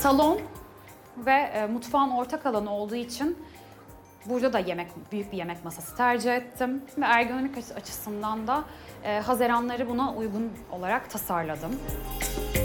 Salon ve mutfağın ortak alanı olduğu için burada da büyük bir yemek masası tercih ettim. Ve ergonomik açısından da hazeranları buna uygun olarak tasarladım.